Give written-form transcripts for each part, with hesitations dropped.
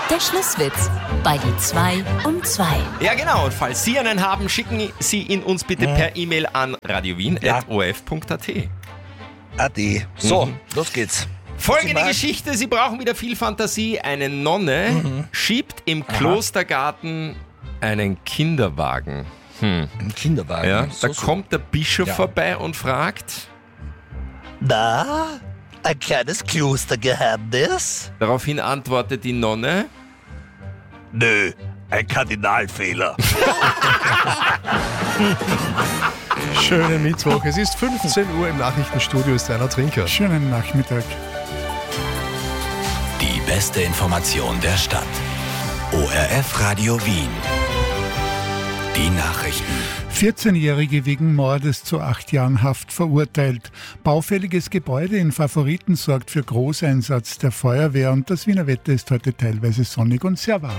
Der Schlusswitz bei die 2 um 2. Ja genau, und falls Sie einen haben, schicken Sie ihn uns bitte per E-Mail an radiowien@of.at. Ade. So, los geht's. Folgende Geschichte, Sie brauchen wieder viel Fantasie. Eine Nonne schiebt im Klostergarten einen Kinderwagen. Ein Kinderwagen? Ja, da kommt der Bischof vorbei und fragt... Na, ein kleines Klostergeheimnis? Daraufhin antwortet die Nonne... Nö, ein Kardinalfehler. Schönen Mittwoch. Es ist 15 Uhr, im Nachrichtenstudio ist Rainer Trinker. Schönen Nachmittag. Die beste Information der Stadt. ORF Radio Wien. Die Nachrichten. 14-Jährige wegen Mordes zu 8 Jahren Haft verurteilt. Baufälliges Gebäude in Favoriten sorgt für Großeinsatz der Feuerwehr und das Wiener Wetter ist heute teilweise sonnig und sehr warm.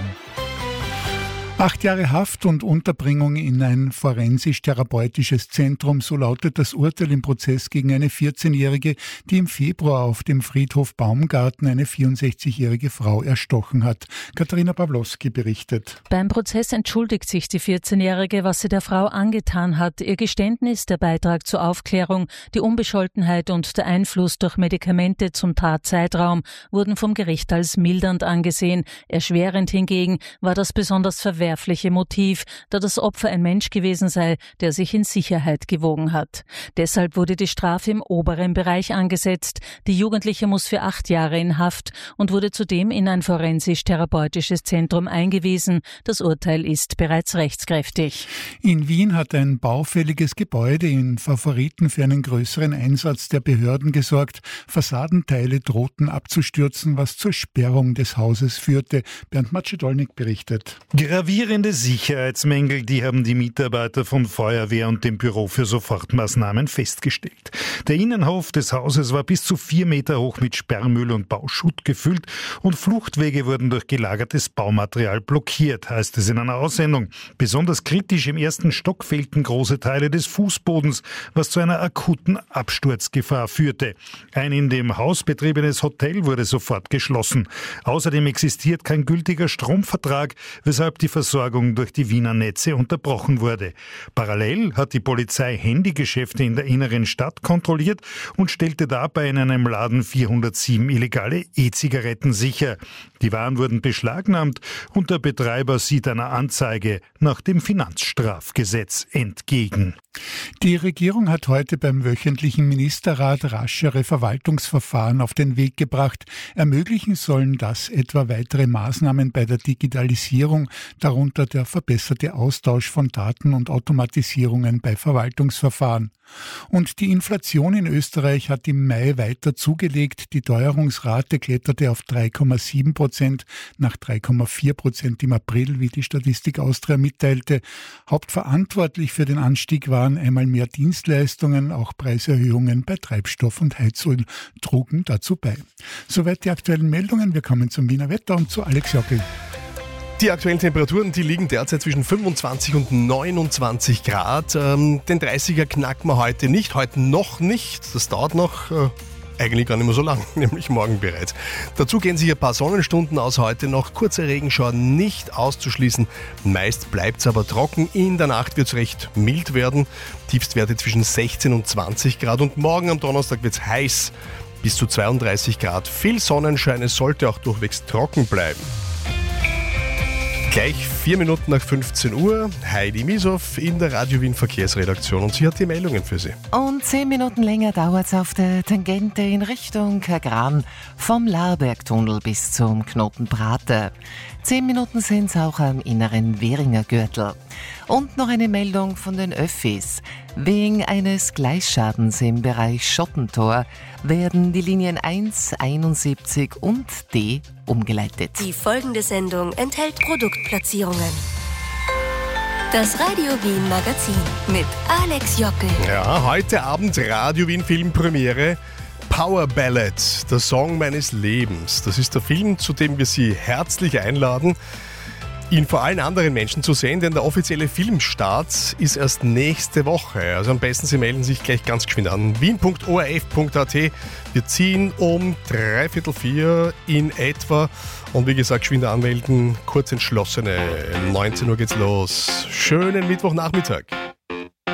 8 Jahre Haft und Unterbringung in ein forensisch-therapeutisches Zentrum, so lautet das Urteil im Prozess gegen eine 14-Jährige, die im Februar auf dem Friedhof Baumgarten eine 64-jährige Frau erstochen hat. Katharina Pawlowski berichtet. Beim Prozess entschuldigt sich die 14-Jährige, was sie der Frau angetan hat. Ihr Geständnis, der Beitrag zur Aufklärung, die Unbescholtenheit und der Einfluss durch Medikamente zum Tatzeitraum wurden vom Gericht als mildernd angesehen. Erschwerend hingegen war das besonders verwerfliche Motiv, da das Opfer ein Mensch gewesen sei, der sich in Sicherheit gewogen hat. Deshalb wurde die Strafe im oberen Bereich angesetzt. Die Jugendliche muss für 8 Jahre in Haft und wurde zudem in ein forensisch-therapeutisches Zentrum eingewiesen. Das Urteil ist bereits rechtskräftig. In Wien hat ein baufälliges Gebäude in Favoriten für einen größeren Einsatz der Behörden gesorgt. Fassadenteile drohten abzustürzen, was zur Sperrung des Hauses führte. Bernd Macedolnik berichtet. Gravierende Sicherheitsmängel, die haben die Mitarbeiter von Feuerwehr und dem Büro für Sofortmaßnahmen festgestellt. Der Innenhof des Hauses war bis zu 4 Meter hoch mit Sperrmüll und Bauschutt gefüllt und Fluchtwege wurden durch gelagertes Baumaterial blockiert, heißt es in einer Aussendung. Besonders kritisch im ersten Stock fehlten große Teile des Fußbodens, was zu einer akuten Absturzgefahr führte. Ein in dem Haus betriebenes Hotel wurde sofort geschlossen. Außerdem existiert kein gültiger Stromvertrag, weshalb die Versorgung durch die Wiener Netze unterbrochen wurde. Parallel hat die Polizei Handygeschäfte in der inneren Stadt kontrolliert und stellte dabei in einem Laden 407 illegale E-Zigaretten sicher. Die Waren wurden beschlagnahmt und der Betreiber sieht einer Anzeige nach dem Finanzstrafgesetz entgegen. Die Regierung hat heute beim wöchentlichen Ministerrat raschere Verwaltungsverfahren auf den Weg gebracht. Ermöglichen sollen das etwa weitere Maßnahmen bei der Digitalisierung, darunter der verbesserte Austausch von Daten und Automatisierungen bei Verwaltungsverfahren. Und die Inflation in Österreich hat im Mai weiter zugelegt. Die Teuerungsrate kletterte auf 3,7% nach 3,4% im April, wie die Statistik Austria mitteilte. Hauptverantwortlich für den Anstieg waren einmal mehr Dienstleistungen, auch Preiserhöhungen bei Treibstoff und Heizöl trugen dazu bei. Soweit die aktuellen Meldungen. Wir kommen zum Wiener Wetter und zu Alex Jockel. Die aktuellen Temperaturen, die liegen derzeit zwischen 25 und 29 Grad. Den 30er knacken wir heute nicht, heute noch nicht. Das dauert noch eigentlich gar nicht mehr so lang, nämlich morgen bereits. Dazu gehen sich ein paar Sonnenstunden aus heute noch. Kurze Regenschauer nicht auszuschließen. Meist bleibt es aber trocken. In der Nacht wird es recht mild werden. Tiefstwerte zwischen 16 und 20 Grad. Und morgen am Donnerstag wird es heiß, bis zu 32 Grad. Viel Sonnenschein, es sollte auch durchwegs trocken bleiben. Gleich 4 Minuten nach 15 Uhr, Heidi Misow in der Radio Wien Verkehrsredaktion und sie hat die Meldungen für Sie. Und 10 Minuten länger dauert es auf der Tangente in Richtung Kagran vom Laarbergtunnel bis zum Knoten Prater. 10 Minuten sind es auch am inneren Währinger Gürtel. Und noch eine Meldung von den Öffis. Wegen eines Gleisschadens im Bereich Schottentor werden die Linien 1, 71 und D umgeleitet. Die folgende Sendung enthält Produktplatzierungen. Das Radio Wien Magazin mit Alex Jockel. Ja, heute Abend Radio Wien Filmpremiere. Power Ballad, der Song meines Lebens. Das ist der Film, zu dem wir Sie herzlich einladen. ihn vor allen anderen Menschen zu sehen, denn der offizielle Filmstart ist erst nächste Woche. Also am besten Sie melden sich gleich ganz geschwind an. wien.orf.at. Wir ziehen um 3:45 in etwa. Und wie gesagt, geschwind anmelden, kurz entschlossene. 19 Uhr geht's los. Schönen Mittwochnachmittag.